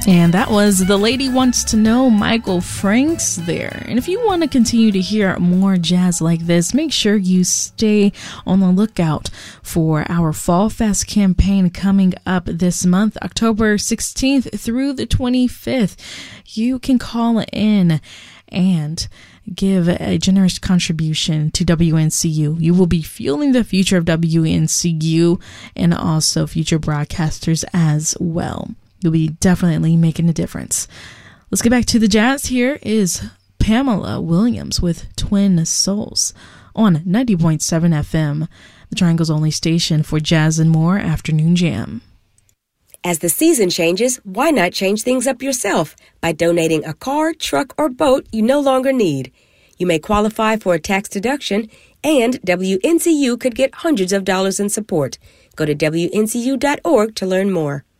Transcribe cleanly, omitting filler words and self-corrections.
And that was The Lady Wants to Know, Michael Franks there. And if you want to continue to hear more jazz like this, make sure you stay on the lookout for our Fall Fest campaign coming up this month, October 16th through the 25th. You can call in and give a generous contribution to WNCU. You will be fueling the future of WNCU and also future broadcasters as well. You'll be definitely making a difference. Let's get back to the jazz. Here is Pamela Williams with Twin Souls on 90.7 FM, the Triangle's only station for jazz and more afternoon jam. As the season changes, why not change things up yourself by donating a car, truck, or boat you no longer need? You may qualify for a tax deduction, and WNCU could get hundreds of dollars in support. Go to WNCU.org to learn more.